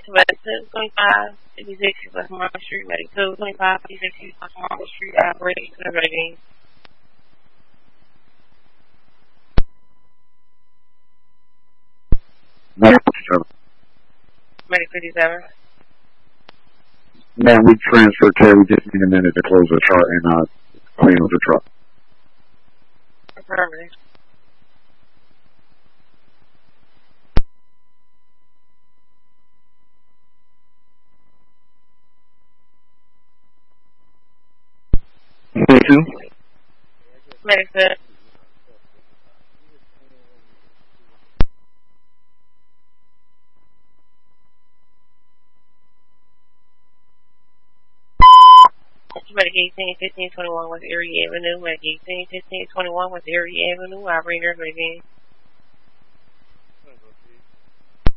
Medic 225, 56 West Market Street, Medic 225, 56 West Market Street, operating center rating. Medic 57. Man, we transferred care. We just need a minute to close the chart and clean up the truck. Affirmative. Medic 2? Medic 2. Medic 18, 15, 21 West Erie Avenue. Medic 18, 15, 21 West Erie Avenue. Operator rating.